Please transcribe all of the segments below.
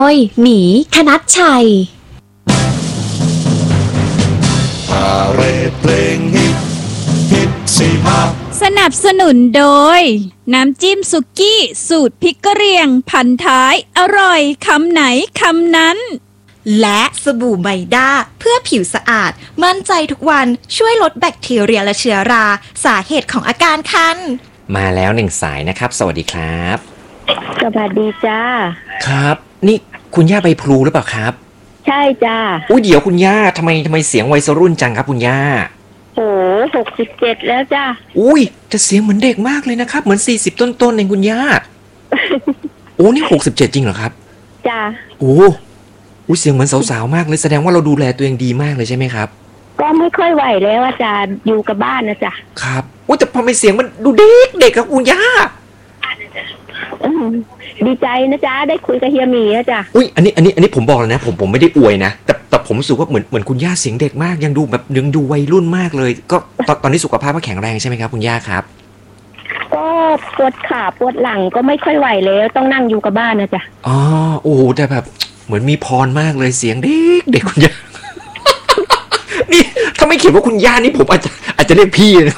โอ้ยหมีคณัชชัยพาเรดเพลงฮิตสีภาพสนับสนุนโดยน้ำจิ้มสุกี้สูตรพริกกะเหรี่ยงพันท้ายอร่อยคำไหนคำนั้นและสบู่ไมด้าเพื่อผิวสะอาดมั่นใจทุกวันช่วยลดแบคทีเรียและเชื้อราสาเหตุของอาการคันมาแล้ว1 สายนะครับสวัสดีครับสวัสดีจ้าครับนี่คุณย่าใบพลูหรือเปล่าครับใช่จ้าอุ้ยเดี๋ยวคุณย่าทำไมเสียงวัยรุ่นจังครับคุณย่าโอ้67แล้วจ้าอุ้ยจะเสียงเหมือนเด็กมากเลยนะครับเหมือน40ต้นๆเองคุณย่า โอ้นี่67จริงเหรอครับจ้าโอ้อุ้ยเสียงเหมือนสาวๆมากเลยแสดงว่าเราดูแลตัวเองดีมากเลยใช่ไหมครับก็ไม่ค่อยไหวแล้วอาจารย์อยู่กับบ้านนะจ๊ะครับอุ้ยแต่พอไม่เสียงมันดูเด็กครับคุณย่าดีใจนะจ๊ะได้คุยกับเฮียหมีนะจ๊ะอุ้ยอันนี้ผมบอกเลยนะผมไม่ได้อวยนะแต่ผมรู้สึกว่าเหมือนคุณย่าเสียงเด็กมากยังดูวัยรุ่นมากเลยก็ตอนนี้สุขภาพก็แข็งแรงใช่ไหมครับคุณย่าครับก็ปวดขาปวดหลังก็ไม่ค่อยไหวแล้วต้องนั่งอยู่กับบ้านนะจ๊ะอ๋อโอ้โหแต่แบบเหมือนมีพรมากเลยเสียงเด็กคุณย่า นี่ถ้าไม่เขียนว่าคุณย่านี่ผมอาจจะเรียกพี่นะ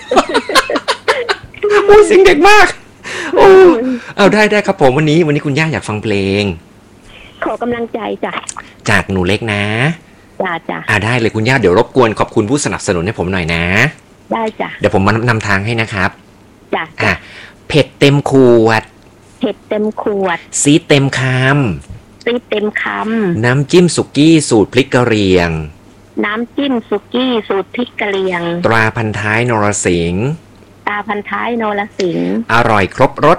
โอ้เสียงเด็กมากโอ้เอาได้ครับผมวันนี้คุณย่าอยากฟังเพลงขอกำลังใจจ้ะจากหนูเล็กนะจ้ะได้เลยคุณย่าเดี๋ยวรบกวนขอบคุณผู้สนับสนุนให้ผมหน่อยนะได้จ้ะเดี๋ยวผมมานำทางให้นะครับจ้ะเผ็ดเต็มขวดซีเต็มคำน้ำจิ้มสุกี้สูตรพริกกะเหรี่ยงตราพันท้ายนรสิงห์อร่อยครบรส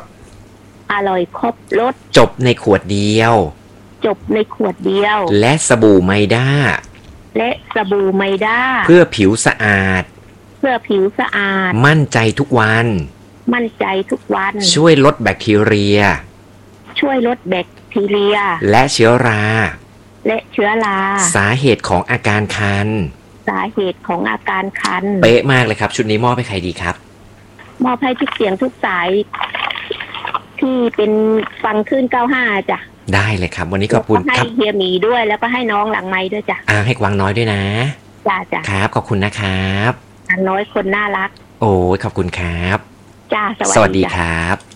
จบในขวดเดียวและสบู่ไมด้าเพื่อผิวสะอาดมั่นใจทุกวันช่วยลดแบคทีเรียและเชื้อราสาเหตุของอาการคันเป๊ะมากเลยครับชุดนี้มอบให้ใครดีครับมอบให้ทุกเสียงทุกสายที่เป็นฟังขึ้น95จ้ะได้เลยครับวันนี้ขอบคุณครับให้เฮียหมีด้วยแล้วก็ให้น้องหลังไม้ด้วยจ้ะให้กวางน้อยด้วยนะจ้ะครับขอบคุณนะครับน้อยคนน่ารักโอ้ยขอบคุณครับจ้าสวัสดีครับ